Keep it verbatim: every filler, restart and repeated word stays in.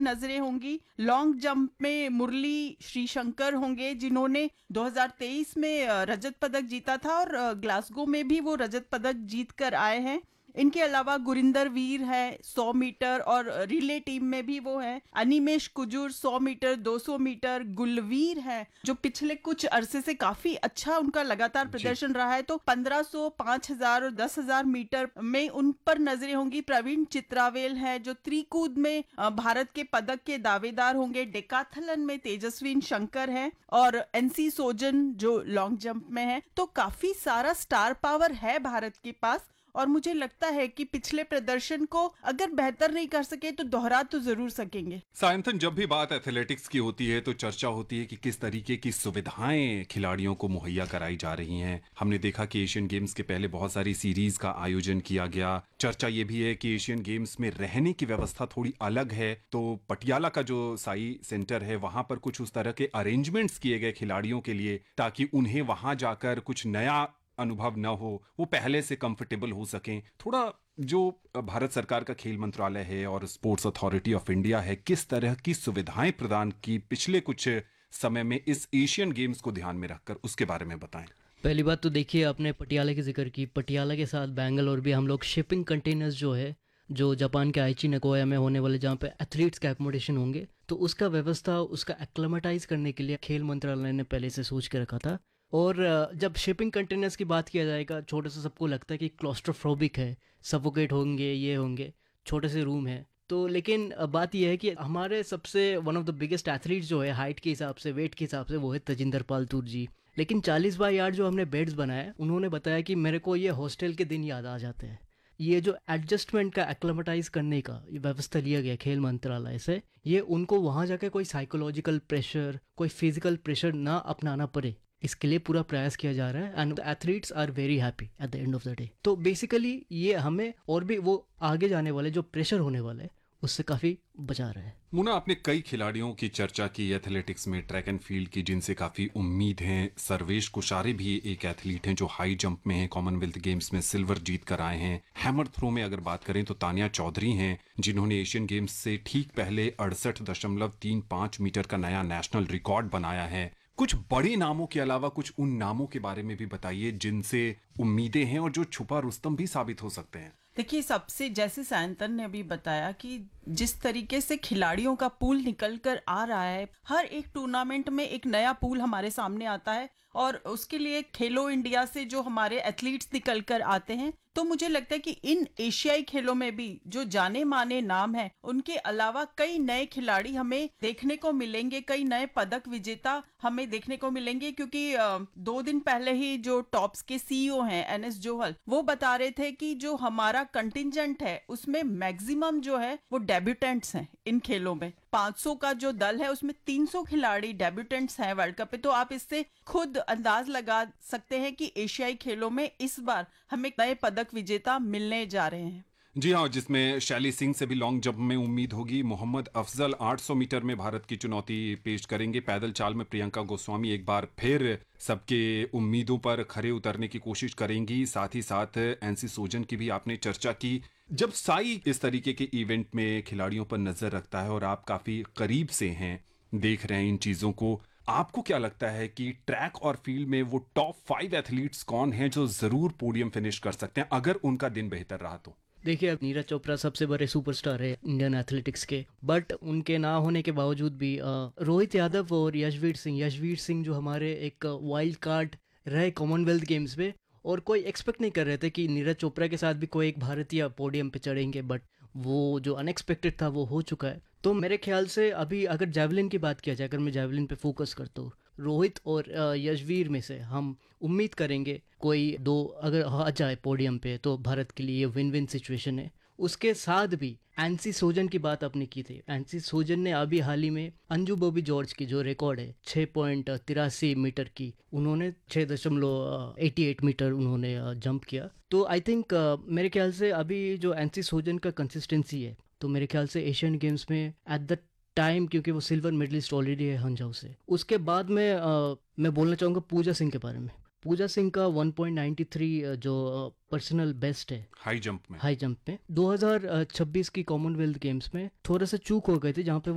नजरें होंगी। Long jump में मुरली श्रीशंकर होंगे, जिन्होंने दो हज़ार तेईस में अ, रजत पदक जीता था और अ, ग्लासगो में भी वो रजत पदक जीत कर आए हैं। इनके अलावा गुरिंदर वीर है सौ मीटर और रिले टीम में भी वो है। अनिमेश कुजूर सौ मीटर, दो सौ मीटर। गुलवीर है जो पिछले कुछ अरसे से काफी अच्छा उनका लगातार जी। प्रदर्शन रहा है। तो पंद्रह सौ, पाँच हज़ार और दस हज़ार मीटर में उन पर नजरें होंगी। प्रवीण चित्रावेल है जो त्रिकूद में अ, भारत के पदक के दावेदार होंगे। डेकाथलन में तेजस्विन शंकर है और एनसी सोजन जो लॉन्ग जंप में है। तो काफी सारा स्टार पावर है भारत के पास और मुझे लगता है कि पिछले प्रदर्शन को अगर बेहतर नहीं कर सके तो दोहरा तो जरूर सकेंगे। सायंतन, जब भी बात एथलेटिक्स की होती है तो चर्चा होती है कि किस तरीके की सुविधाएं खिलाड़ियों को मुहैया कराई जा रही हैं। हमने देखा कि एशियन गेम्स के पहले बहुत सारी सीरीज का आयोजन किया गया। चर्चा ये भी है कि एशियन गेम्स में रहने की व्यवस्था थोड़ी अलग है, तो पटियाला का जो साई सेंटर है वहां पर कुछ उस तरह के अरेंजमेंट्स किए गए खिलाड़ियों के लिए, ताकि उन्हें वहां जाकर कुछ नया अनुभव न हो, वो पहले से कंफर्टेबल हो सकें। थोड़ा जो भारत सरकार का खेल मंत्रालय है और स्पोर्ट्स अथॉरिटी ऑफ इंडिया है, किस तरह की सुविधाएं प्रदान की पिछले कुछ समय में इस एशियन गेम्स को ध्यान में रखकर, उसके बारे में बताएं। पहली बात तो देखिए, आपने पटियाला की जिक्र की। पटियाला के साथ बेंगलोर भी हम लोग शिपिंग कंटेनर्स जो है, जो जापान के आइची नगोया में होने वाले, जहाँ पे एथलीट्स का एकोमोडेशन होंगे, तो उसका व्यवस्था, उसका एक्लेमेटाइज करने के लिए खेल मंत्रालय ने पहले से सोच के रखा था। और जब शिपिंग कंटेनर्स की बात किया जाएगा, छोटे से सबको लगता है कि क्लॉस्ट्रोफोबिक है, सफोकेट होंगे, ये होंगे, छोटे से रूम है। तो लेकिन बात यह है कि हमारे सबसे one of the biggest athletes जो है हाइट के हिसाब से, वेट के हिसाब से, वो है तजिंदर पाल तूर जी। लेकिन चालीस बाई आठ जो हमने बेड्स बनाए, उन्होंने बताया कि मेरे को ये हॉस्टल के दिन याद आ जाते हैं। ये जो एडजस्टमेंट का, एक्लेमेटाइज करने का ये व्यवस्था लिया गया खेल मंत्रालय से, ये उनको वहाँ जाकर कोई साइकोलॉजिकल प्रेशर, कोई फिजिकल प्रेशर ना अपनाना पड़े, इसके लिए पूरा प्रयास किया जा रहा है। And athletes are very happy at the end of the day. तो बेसिकली ये हमें और भी वो आगे जाने वाले जो प्रेशर होने वाले है उससे काफी बचा रहा है। मुना, आपने कई खिलाड़ियों की चर्चा की एथलेटिक्स में, ट्रैक एंड फील्ड की, जिनसे काफी उम्मीद है। सर्वेश कुशारे भी एक एथलीट हैं जो हाई जंप में हैं, कॉमनवेल्थ गेम्स में सिल्वर जीत कर आए हैं। हैमर थ्रो में अगर बात करें तो तानिया चौधरी हैं, जिन्होंने एशियन गेम्स से ठीक पहले अड़सठ दशमलव तीन पाँच मीटर का नया नेशनल रिकॉर्ड बनाया है। कुछ बड़े नामों के अलावा कुछ उन नामों के बारे में भी बताइए जिनसे उम्मीदें हैं और जो छुपा रुस्तम भी साबित हो सकते हैं। देखिए, सबसे जैसे सायंतन ने अभी बताया कि जिस तरीके से खिलाड़ियों का पूल निकल कर आ रहा है, हर एक टूर्नामेंट में एक नया पूल हमारे सामने आता है और उसके लिए खेलो इंडिया से जो हमारे एथलीट्स निकल कर आते हैं, तो मुझे लगता है कि इन एशियाई खेलों में भी जो जाने माने नाम हैं, उनके अलावा कई नए खिलाड़ी हमें देखने को मिलेंगे, कई नए पदक विजेता हमें देखने को मिलेंगे। क्योंकि अ, दो दिन पहले ही जो टॉप्स के सीईओ हैं एन एस जोहल, वो बता रहे थे कि जो हमारा कंटिंजेंट है उसमें मैक्सिमम जो है वो डेब्यूटेंट्स हैं इन खेलों में। पाँच सौ का जो दल है उसमें तीन सौ खिलाड़ी डेब्यूटेंट्स हैं वर्ल्ड कप पे। तो आप इससे खुद अंदाज लगा सकते हैं कि एशियाई खेलों में इस बार हमें नए पदक विजेता मिलने जा रहे हैं। जी हाँ, जिसमें शैली सिंह से भी लॉन्ग जंप में उम्मीद होगी। मोहम्मद अफजल आठ सौ मीटर में भारत की चुनौती पेश करेंगे। पैदल चाल में प्रियंका गोस्वामी एक बार फिर सबके उम्मीदों पर खरे उतरने की कोशिश करेंगी। साथ ही साथ एनसी सोजन की भी आपने चर्चा की। जब साई इस तरीके के इवेंट में खिलाड़ियों पर नजर रखता है और आप काफी करीब से हैं, देख रहे हैं इन चीजों को, आपको क्या लगता है कि ट्रैक और फील्ड में वो टॉप फाइव एथलीट्स कौन हैं जो जरूर पोडियम फिनिश कर सकते हैं अगर उनका दिन बेहतर रहा तो? देखिए, अब नीरज चोपड़ा सबसे बड़े सुपरस्टार है इंडियन एथलेटिक्स के, बट उनके ना होने के बावजूद भी अ, रोहित यादव और यशवीर सिंह यशवीर सिंह जो हमारे एक वाइल्ड कार्ड रहे कॉमनवेल्थ गेम्स में, और कोई एक्सपेक्ट नहीं कर रहे थे कि नीरज चोपड़ा के साथ भी कोई एक भारतीय पोडियम पे चढ़ेंगे, बट वो जो अनएक्सपेक्टेड था वो हो चुका है। तो मेरे ख्याल से अभी अगर जैवलिन की बात किया जाए, अगर मैं जैवलिन पे फोकस करता हूँ, रोहित और अ, यशवीर में से हम उम्मीद करेंगे कोई दो अगर आ जाए पोडियम पे तो भारत के लिए विन विन सिचुएशन है। उसके साथ भी एनसी सोजन की बात आपने की थी। एनसी सोजन ने अभी हाल ही में अंजू बॉबी जॉर्ज की जो रिकॉर्ड है छः पॉइंट तिरासी मीटर की, उन्होंने छः दशमलव एटी एट मीटर उन्होंने जंप किया। तो आई थिंक मेरे ख्याल से अभी जो एनसी सोजन का कंसिस्टेंसी है, तो मेरे ख्याल से एशियन गेम्स में एट द टाइम, क्योंकि वो सिल्वर मेडलिस्ट ऑलरेडी है हंझाऊ से। उसके बाद में आ, मैं बोलना चाहूँगा पूजा सिंह के बारे में। पूजा सिंह का वन पॉइंट नाइन थ्री जो पर्सनल बेस्ट है हाई जंप में हाई जंप में दो हज़ार छब्बीस की कॉमनवेल्थ गेम्स में थोड़ा सा चूक हो गए थे, जहाँ पे